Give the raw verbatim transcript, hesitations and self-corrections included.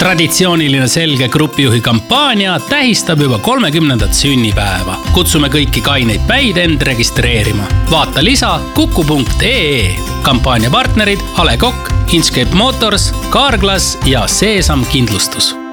Traditsiooniline Selge grupijuhi kampaania tähistab juba kolmekümnendat sünnipäeva. Kutsume kõiki kaineid päid end registreerima. Vaata lisa kuku punkt ee. Kampaania partnerid A Le Coq, Inchcape Motors, Carglass ja Seesam Kindlustus.